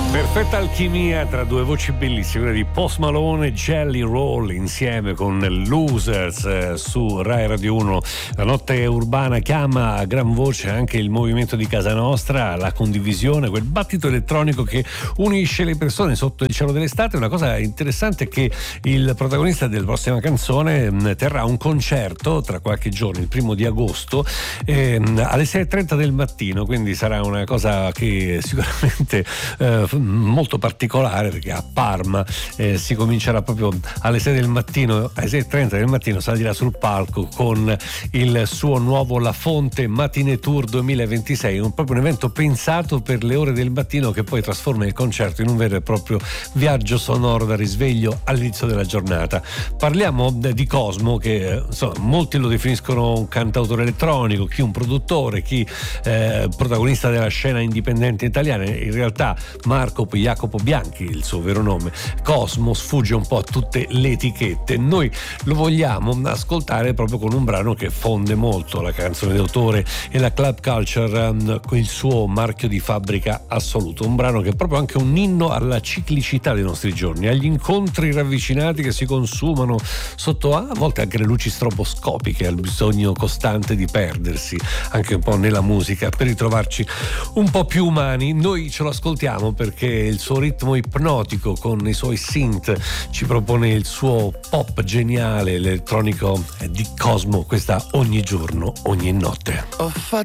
Perfetta alchimia tra due voci bellissime, quella di Post Malone e Jelly Roll insieme con Losers su Rai Radio 1. La notte urbana chiama a gran voce anche il movimento di casa nostra, la condivisione, quel battito elettronico che unisce le persone sotto il cielo dell'estate. Una cosa interessante è che il protagonista della prossima canzone terrà un concerto tra qualche giorno, il 1° di agosto, alle 6:30 del mattino, quindi sarà una cosa che sicuramente molto particolare, perché a Parma si comincerà proprio alle 6 del mattino, alle 6:30 del mattino salirà sul palco con il suo nuovo La Fonte Matinee Tour 2026, proprio un evento pensato per le ore del mattino che poi trasforma il concerto in un vero e proprio viaggio sonoro da risveglio all'inizio della giornata. Parliamo di Cosmo, che insomma, molti lo definiscono un cantautore elettronico, chi un produttore, chi protagonista della scena indipendente italiana. In realtà Jacopo Bianchi, il suo vero nome. Cosmo sfugge un po' a tutte le etichette. Noi lo vogliamo ascoltare proprio con un brano che fonde molto la canzone d'autore e la club culture con il suo marchio di fabbrica assoluto. Un brano che è proprio anche un inno alla ciclicità dei nostri giorni, agli incontri ravvicinati che si consumano sotto a volte anche le luci stroboscopiche, al bisogno costante di perdersi anche un po' nella musica per ritrovarci un po' più umani. Noi ce lo ascoltiamo perché il suo ritmo ipnotico con i suoi synth ci propone il suo pop geniale, l'elettronico di Cosmo, questa Ogni giorno, ogni notte. Ho fatto